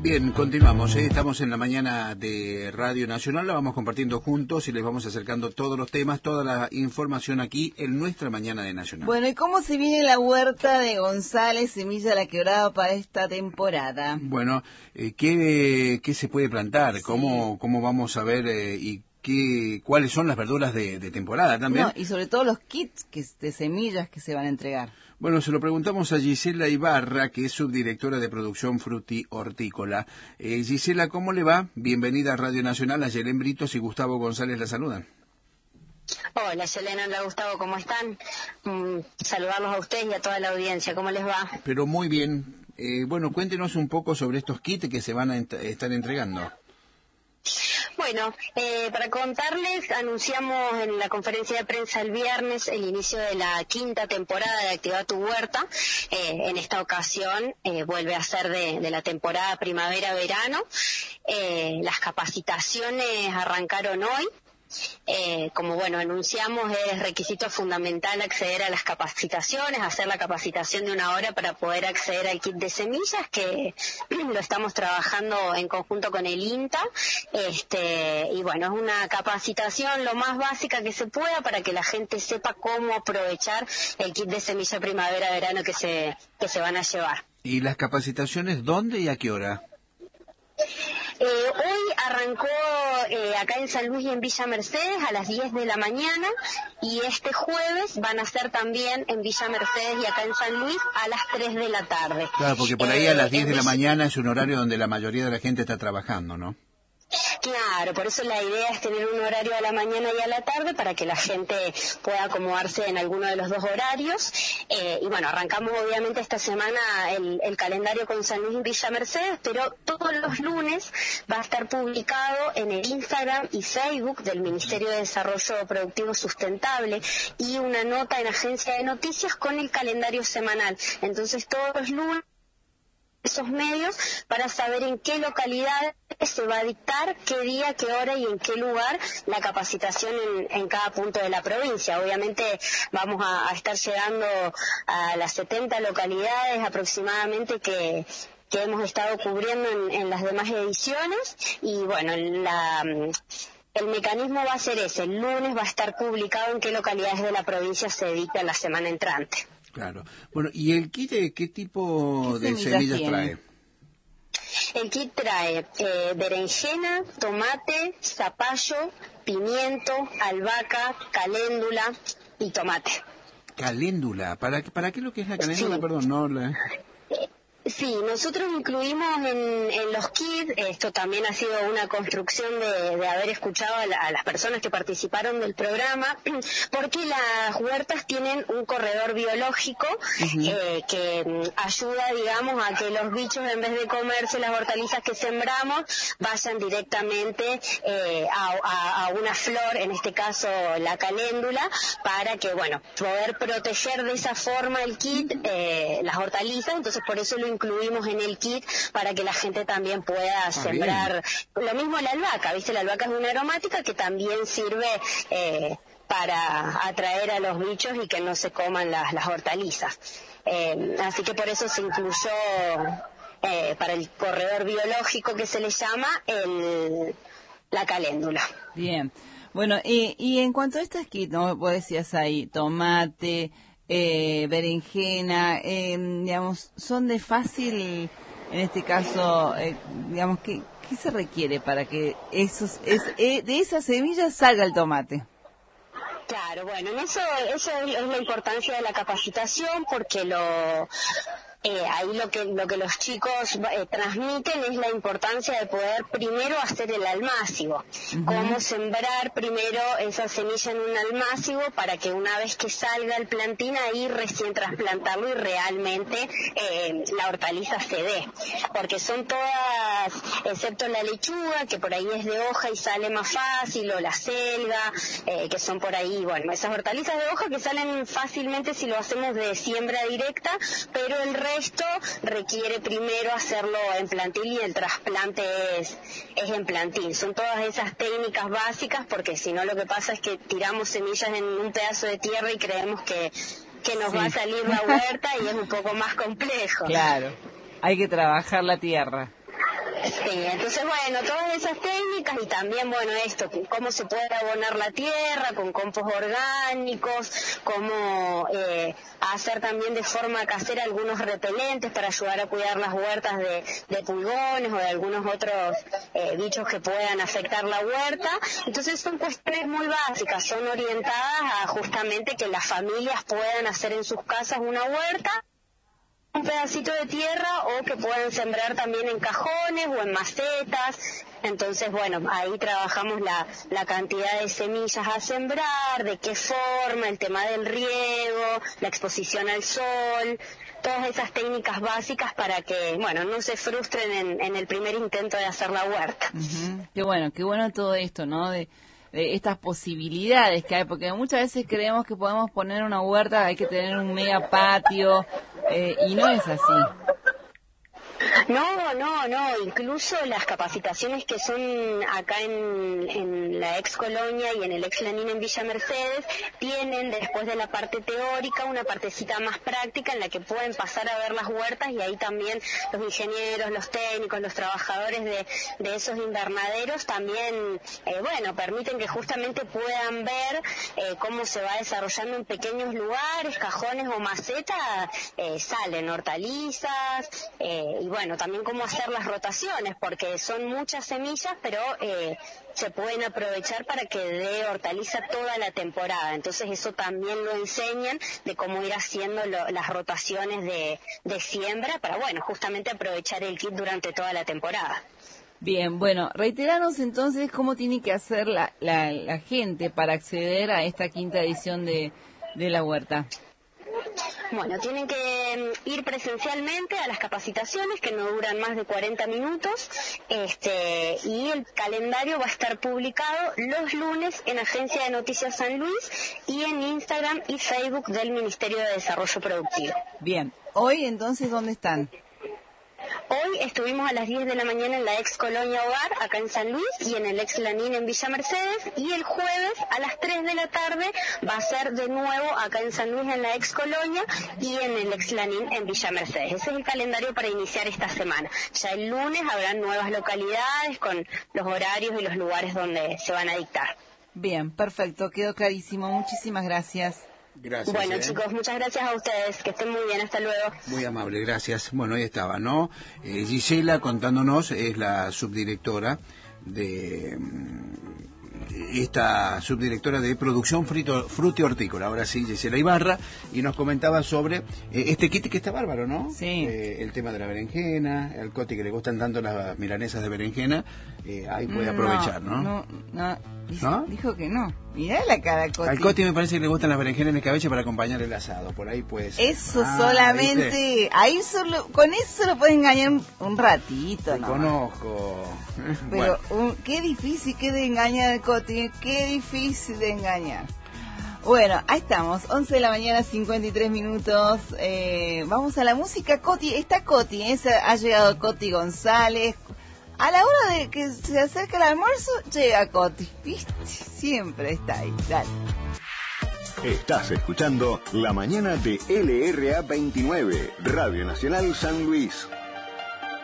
Bien, continuamos. Estamos en la mañana de Radio Nacional, la vamos compartiendo juntos y les vamos acercando todos los temas, toda la información aquí en nuestra mañana de Nacional. Bueno, ¿y cómo se viene la huerta de González Semilla La Quebrada para esta temporada? Bueno, ¿qué se puede plantar? Sí. ¿Cómo vamos a ver cuáles son las verduras de temporada también? No, y sobre todo los kits de semillas que se van a entregar. Bueno, se lo preguntamos a Gisela Ibarra, que es subdirectora de producción fruti-hortícola. Gisela, ¿cómo le va? Bienvenida a Radio Nacional. A Yelén Britos y Gustavo González la saludan. Hola, Yelén, hola Gustavo, ¿cómo están? Saludarlos a ustedes y a toda la audiencia, ¿cómo les va? Pero muy bien. Bueno, cuéntenos un poco sobre estos kits que se van a estar entregando. Bueno, para contarles, anunciamos en la conferencia de prensa el viernes el inicio de la 5ª temporada de Activa tu Huerta. En esta ocasión vuelve a ser de la temporada primavera-verano. Las capacitaciones arrancaron hoy. Como anunciamos, es requisito fundamental acceder a las capacitaciones, hacer la capacitación de 1 hora para poder acceder al kit de semillas, que lo estamos trabajando en conjunto con el INTA, y bueno, es una capacitación lo más básica que se pueda para que la gente sepa cómo aprovechar el kit de semilla primavera-verano que se van a llevar. ¿Y las capacitaciones dónde y a qué hora? Hoy arrancó acá en San Luis y en Villa Mercedes a las 10 de la mañana, y este jueves van a ser también en Villa Mercedes y acá en San Luis a las 3 de la tarde. Claro, porque por ahí a las 10 de la mañana es un horario donde la mayoría de la gente está trabajando, ¿no? Claro, por eso la idea es tener un horario a la mañana y a la tarde para que la gente pueda acomodarse en alguno de los dos horarios. Y bueno, arrancamos obviamente esta semana el calendario con San Luis y Villa Mercedes, pero todos los lunes va a estar publicado en el Instagram y Facebook del Ministerio de Desarrollo Productivo Sustentable y una nota en Agencia de Noticias con el calendario semanal. Entonces todos los lunes esos medios para saber en qué localidad se va a dictar, qué día, qué hora y en qué lugar la capacitación en cada punto de la provincia. Obviamente vamos a estar llegando a las 70 localidades aproximadamente que hemos estado cubriendo en las demás ediciones, y bueno, el mecanismo va a ser ese. El lunes va a estar publicado en qué localidades de la provincia se dicta la semana entrante. Claro. Bueno, ¿y el kit qué tipo de semillas trae? El kit trae berenjena, tomate, zapallo, pimiento, albahaca, caléndula y tomate. ¿Caléndula? ¿Para qué es lo que es la caléndula? Sí. Perdón, no la... Sí, nosotros incluimos en los kits, esto también ha sido una construcción de haber escuchado a las personas que participaron del programa, porque las huertas tienen un corredor biológico que ayuda, digamos, a que los bichos, en vez de comerse las hortalizas que sembramos, vayan directamente a una flor, en este caso la caléndula, para que, bueno, poder proteger de esa forma el kit, las hortalizas. Entonces por eso lo incluimos en el kit, para que la gente también pueda sembrar. Lo mismo la albahaca, ¿viste? La albahaca es una aromática que también sirve para atraer a los bichos y que no se coman las hortalizas. Así que por eso se incluyó para el corredor biológico, que se le llama, la caléndula. Bien. Bueno, y en cuanto a estas kits, ¿no? Vos decías ahí, tomate, berenjena, digamos, son de fácil, en este caso, digamos, ¿qué se requiere para que de esas semillas salga el tomate? Claro, bueno, eso es la importancia de la capacitación, porque ahí lo que los chicos transmiten es la importancia de poder primero hacer el almácigo, cómo sembrar primero esa semilla en un almácigo para que una vez que salga el plantín, ahí recién trasplantarlo y realmente la hortaliza se dé, porque son todas, excepto la lechuga, que por ahí es de hoja y sale más fácil, o la selga, que son por ahí, bueno, esas hortalizas de hoja que salen fácilmente si lo hacemos de siembra directa, pero el esto requiere primero hacerlo en plantín, y el trasplante es en plantín. Son todas esas técnicas básicas, porque si no lo que pasa es que tiramos semillas en un pedazo de tierra y creemos que nos va a salir la huerta, y es un poco más complejo. Claro, hay que trabajar la tierra. Sí, entonces bueno, todas esas técnicas y también bueno esto, cómo se puede abonar la tierra con compost orgánicos, cómo hacer también de forma casera algunos repelentes para ayudar a cuidar las huertas de pulgones o de algunos otros bichos que puedan afectar la huerta. Entonces son cuestiones muy básicas, son orientadas a justamente que las familias puedan hacer en sus casas una huerta, un pedacito de tierra o que puedan sembrar también en cajones o en macetas. Entonces, bueno, ahí trabajamos la cantidad de semillas a sembrar, de qué forma, el tema del riego, la exposición al sol, todas esas técnicas básicas para que, bueno, no se frustren en el primer intento de hacer la huerta. Uh-huh. Qué bueno todo esto, ¿no? De estas posibilidades que hay, porque muchas veces creemos que podemos poner una huerta, hay que tener un mega patio, y no es así. No, incluso las capacitaciones que son acá en la ex Colonia y en el ex Lanín en Villa Mercedes tienen, después de la parte teórica, una partecita más práctica en la que pueden pasar a ver las huertas, y ahí también los ingenieros, los técnicos, los trabajadores de esos invernaderos también, permiten que justamente puedan ver cómo se va desarrollando en pequeños lugares, cajones o macetas, salen hortalizas, y bueno, también cómo hacer las rotaciones, porque son muchas semillas, pero se pueden aprovechar para que dé hortaliza toda la temporada. Entonces eso también lo enseñan, de cómo ir haciendo las rotaciones de siembra para, bueno, justamente aprovechar el kit durante toda la temporada. Bien, bueno, reiteranos entonces cómo tiene que hacer la gente para acceder a esta quinta edición de la huerta. Bueno, tienen que ir presencialmente a las capacitaciones, que no duran más de 40 minutos, y el calendario va a estar publicado los lunes en Agencia de Noticias San Luis y en Instagram y Facebook del Ministerio de Desarrollo Productivo. Bien, hoy entonces, ¿dónde están? Hoy estuvimos a las 10 de la mañana en la ex Colonia Hogar, acá en San Luis, y en el ex Lanín en Villa Mercedes, y el jueves a las 3 de la tarde va a ser de nuevo acá en San Luis en la ex Colonia y en el ex Lanín en Villa Mercedes. Ese es el calendario para iniciar esta semana. Ya el lunes habrán nuevas localidades con los horarios y los lugares donde se van a dictar. Bien, perfecto, quedó clarísimo. Muchísimas gracias. Gracias. Bueno, chicos, muchas gracias a ustedes. Que estén muy bien. Hasta luego. Muy amable, gracias. Bueno, ahí estaba, ¿no? Gisela contándonos, es la subdirectora de producción fruti-hortícola, ahora sí, Gisela Ibarra, y nos comentaba sobre este kit que está bárbaro, ¿no? Sí. El tema de la berenjena, al Coti que le gustan tanto las milanesas de berenjena, ahí puede aprovechar, ¿no? No, dijo que no. Mirá la cara, Coti. Al Coti me parece que le gustan las berenjenas en escabeche para acompañar el asado, por ahí pues. Eso solamente, ¿viste? Ahí solo, con eso lo puede engañar un ratito, ¿no? Conozco. Pero bueno. Qué difícil que de engañar al Coti, qué difícil de engañar. Bueno, ahí estamos, 11 de la mañana, 53 minutos. Vamos a la música. Coti, está Coti, ha llegado Coti González. A la hora de que se acerca el almuerzo, llega Coti. ¿Viste? Siempre está ahí. Dale. Estás escuchando La Mañana de LRA 29, Radio Nacional San Luis.